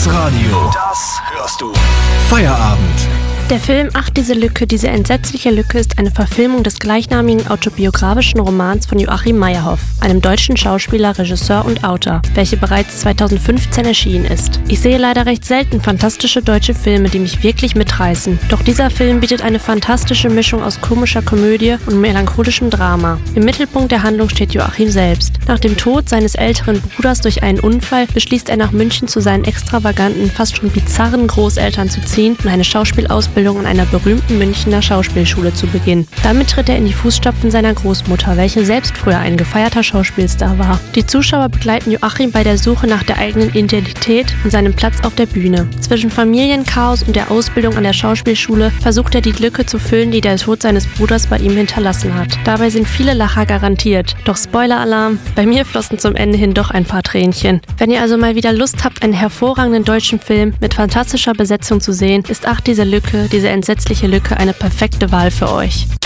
Das Radio. Das hörst du. Feierabend. Der Film Ach, diese Lücke, diese entsetzliche Lücke ist eine Verfilmung des gleichnamigen autobiografischen Romans von Joachim Meyerhoff, einem deutschen Schauspieler, Regisseur und Autor, welcher bereits 2015 erschienen ist. Ich sehe leider recht selten fantastische deutsche Filme, die mich wirklich mitreißen. Doch dieser Film bietet eine fantastische Mischung aus komischer Komödie und melancholischem Drama. Im Mittelpunkt der Handlung steht Joachim selbst. Nach dem Tod seines älteren Bruders durch einen Unfall beschließt er nach München zu seinen extravaganten, fast schon bizarren Großeltern zu ziehen und eine Schauspielausbildung an einer berühmten Münchner Schauspielschule zu beginnen. Damit tritt er in die Fußstapfen seiner Großmutter, welche selbst früher ein gefeierter Schauspielstar war. Die Zuschauer begleiten Joachim bei der Suche nach der eigenen Identität und seinem Platz auf der Bühne. Zwischen Familienchaos und der Ausbildung an der Schauspielschule versucht er die Lücke zu füllen, die der Tod seines Bruders bei ihm hinterlassen hat. Dabei sind viele Lacher garantiert. Doch Spoiler-Alarm, bei mir flossen zum Ende hin doch ein paar Tränchen. Wenn ihr also mal wieder Lust habt, einen hervorragenden deutschen Film mit fantastischer Besetzung zu sehen, ist Ach, diese Lücke, diese entsetzliche Lücke eine perfekte Wahl für euch.